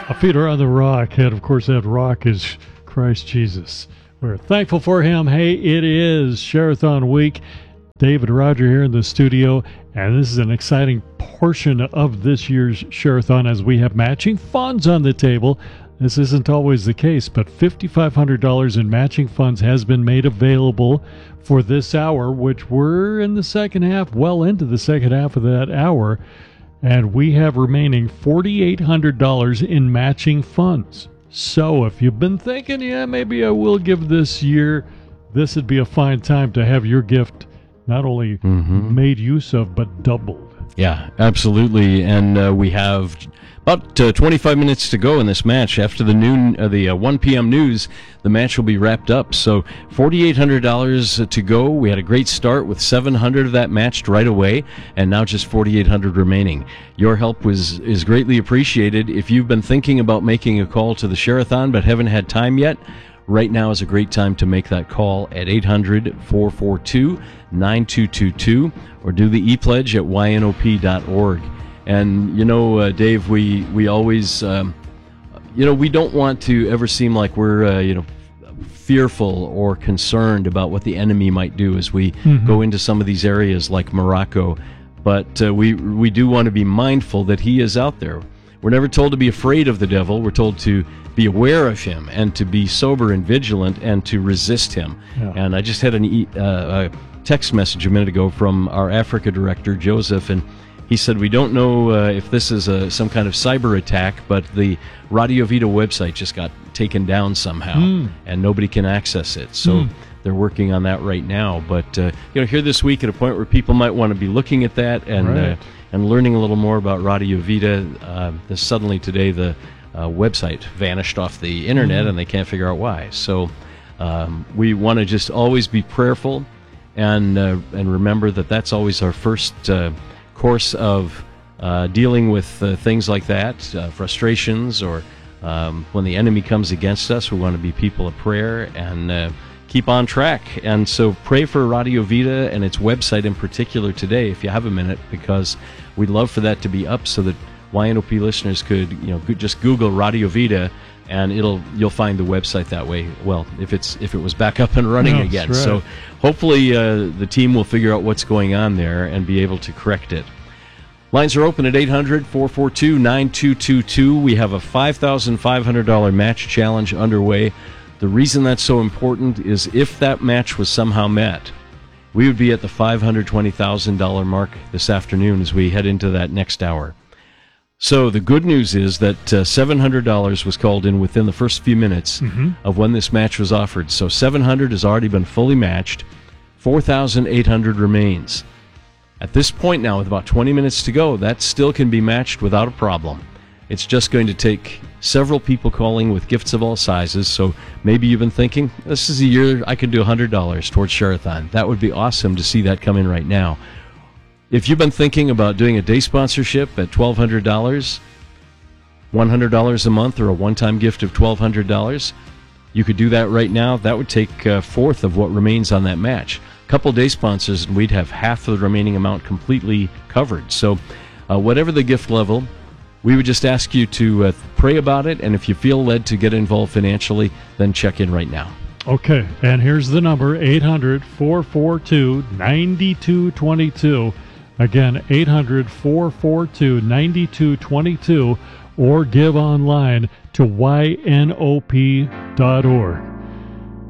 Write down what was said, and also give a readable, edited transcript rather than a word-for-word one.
Our feet are on the rock, and of course that rock is Christ Jesus. We're thankful for him. Hey, it is Share-a-thon week. David Roger here in the studio, and this is an exciting portion of this year's Share-a-thon as we have matching funds on the table. This isn't always the case, but $5,500 in matching funds has been made available for this hour, which we're in the second half, well into the second half of that hour. And we have remaining $4,800 in matching funds. So if you've been thinking, yeah, maybe I will give this year, this would be a fine time to have your gift not only made use of, but doubled. Yeah, absolutely. And we have about 25 minutes to go in this match. After the 1 p.m. news, the match will be wrapped up. So $4,800 to go. We had a great start with $700 of that matched right away, and now just $4,800 remaining. Your help is greatly appreciated. If you've been thinking about making a call to the Share-a-thon but haven't had time yet, right now is a great time to make that call at 800-442-9222 or do the e-pledge at ynop.org. And, Dave, we always, we don't want to ever seem like we're, fearful or concerned about what the enemy might do as we go into some of these areas like Morocco. But we do want to be mindful that he is out there. We're never told to be afraid of the devil. We're told to be aware of him and to be sober and vigilant and to resist him. Yeah. And I just had a text message a minute ago from our Africa director, Joseph, and he said, we don't know if this is some kind of cyber attack, but the Radio Vida website just got taken down somehow, and nobody can access it. So they're working on that right now. But, here this week at a point where people might want to be looking at that and learning a little more about Radio Vida. Suddenly today the website vanished off the internet, and they can't figure out why. So we want to just always be prayerful and remember that that's always our first course of dealing with things like that, frustrations, or when the enemy comes against us. We want to be people of prayer and keep on track. And so pray for Radio Vida and its website in particular today, if you have a minute, because we'd love for that to be up so that YNOP listeners could, just Google Radio Vida, and you'll find the website that way. Well, if it was back up and running again. Right. So hopefully the team will figure out what's going on there and be able to correct it. Lines are open at 800-442-9222. We have a $5,500 match challenge underway. The reason that's so important is if that match was somehow met, we would be at the $520,000 mark this afternoon as we head into that next hour. So the good news is that $700 was called in within the first few minutes of when this match was offered. So $700 has already been fully matched. $4,800 remains. At this point now, with about 20 minutes to go, that still can be matched without a problem. It's just going to take several people calling with gifts of all sizes. So maybe you've been thinking, this is a year I could do $100 towards Share-a-thon. That would be awesome to see that come in right now. If you've been thinking about doing a day sponsorship at $1,200, $100 a month, or a one-time gift of $1,200, you could do that right now. That would take a fourth of what remains on that match. A couple day sponsors, and we'd have half of the remaining amount completely covered. So whatever the gift level, we would just ask you to pray about it, and if you feel led to get involved financially, then check in right now. Okay, and here's the number, 800-442-9222. Again, 800-442-9222, or give online to ynop.org.